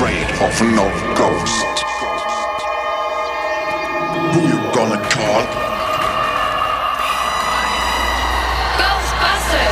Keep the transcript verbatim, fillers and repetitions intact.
afraid of no ghost. Who you gonna call?